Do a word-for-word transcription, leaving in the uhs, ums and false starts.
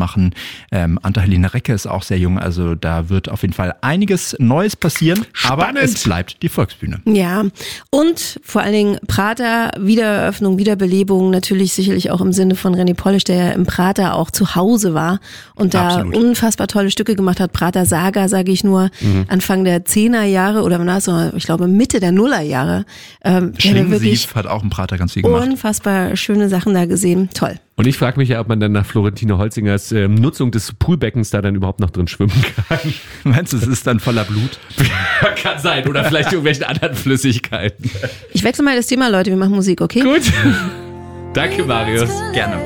machen. Ähm, Anta-Helena Recke ist auch sehr jung, also da wird auf jeden Fall einiges Neues passieren. Spannend. Aber es bleibt die Volksbühne. Ja, und vor allen Dingen Prater, Wiedereröffnung, Wiederbelebung, natürlich sicherlich auch im Sinne von René Polish, der ja im Prater auch zu Hause war und da Absolut. unfassbar tolle Stücke gemacht hat. Prater Saga, sage ich nur, mhm. Anfang der Zehner Jahre oder wann war es so, ich glaube Mitte der Nullerjahre. Ähm, Schlingensief hat auch im Prater ganz viel gemacht. Unfassbar schöne Sachen da gesehen, toll. Und ich frage mich ja, ob man dann nach Florentine Holzingers äh, Nutzung des Poolbeckens da dann überhaupt noch drin schwimmen kann. Meinst du, es ist dann voller Blut? Kann sein. Oder vielleicht irgendwelchen anderen Flüssigkeiten. Ich wechsle mal das Thema, Leute, wir machen Musik, okay? Gut. Danke, Marius. Gerne.